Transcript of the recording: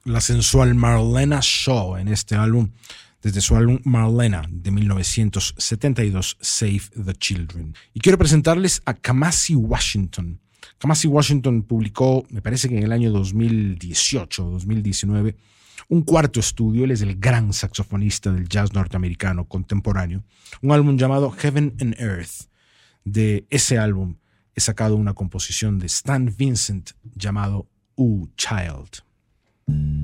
la sensual Marlena Shaw en este álbum, desde su álbum Marlena de 1972, Save the Children. Y quiero presentarles a Kamasi Washington. Kamasi Washington publicó, me parece que en el año 2018 o 2019, un cuarto estudio. Él es el gran saxofonista del jazz norteamericano contemporáneo. Un álbum llamado Heaven and Earth. De ese álbum he sacado una composición de Stan Vincent llamado Ooh Child.